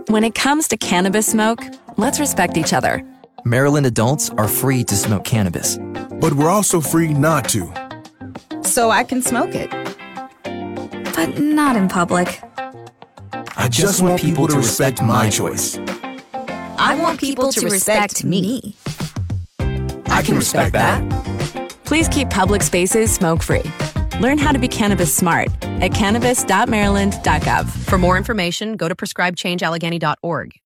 When it comes to cannabis smoke, let's respect each other. Maryland adults are free to smoke cannabis. But we're also free not to. So I can smoke it. But not in public. I just want people to respect my choice. I want people to respect me. I can respect that. Please keep public spaces smoke-free. Learn how to be cannabis smart at cannabis.maryland.gov. For more information, go to prescribechangeallegheny.org.